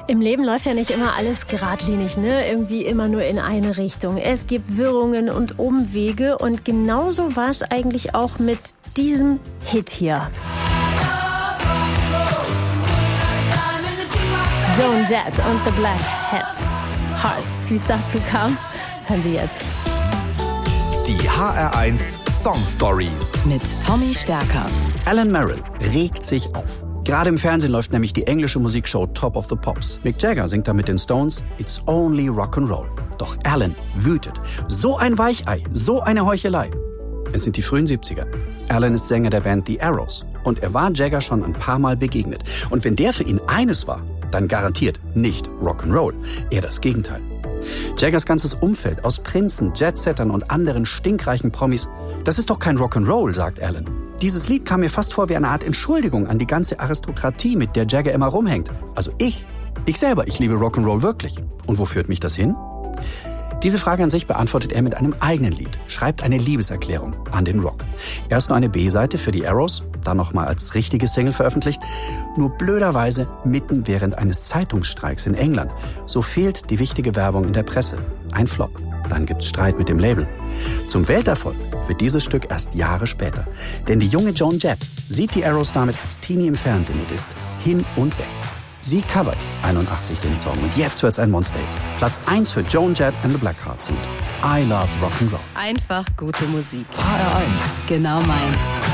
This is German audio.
Im Leben läuft ja nicht immer alles geradlinig, ne? Irgendwie immer nur in eine Richtung. Es gibt Wirrungen und Umwege und genauso war es eigentlich auch mit diesem Hit hier. Joan Jett und the Black Hearts. Wie es dazu kam, hören Sie jetzt. Die HR1 Song Stories Mit Tommy Stärker. Alan Merrill regt sich auf. Gerade im Fernsehen läuft nämlich die englische Musikshow Top of the Pops. Mick Jagger singt da mit den Stones It's Only Rock'n'Roll. Doch Alan wütet. So ein Weichei, so eine Heuchelei. Es sind die frühen 70er. Alan ist Sänger der Band The Arrows. Und er war Jagger schon ein paar Mal begegnet. Und wenn der für ihn eines war, dann garantiert nicht Rock'n'Roll. Eher das Gegenteil. Jaggers ganzes Umfeld aus Prinzen, Jetsettern und anderen stinkreichen Promis, das ist doch kein Rock'n'Roll, sagt Alan. Dieses Lied kam mir fast vor wie eine Art Entschuldigung an die ganze Aristokratie, mit der Jagger immer rumhängt. Also ich selber, ich liebe Rock'n'Roll wirklich. Und wo führt mich das hin? Diese Frage an sich beantwortet er mit einem eigenen Lied, schreibt eine Liebeserklärung an den Rock. Erst nur eine B-Seite für die Arrows, dann nochmal als richtige Single veröffentlicht. Nur blöderweise mitten während eines Zeitungsstreiks in England. So fehlt die wichtige Werbung in der Presse. Ein Flop. Dann gibt's Streit mit dem Label. Zum Welterfolg wird dieses Stück erst Jahre später. Denn die junge Joan Jett sieht die Arrows damit als Teenie im Fernsehen und ist hin und weg. Sie covert 81 den Song und jetzt wird's ein Monster-Hit. Platz 1 für Joan Jett and the Blackhearts und I Love Rock'n'Roll. Einfach gute Musik. HR1. Genau meins.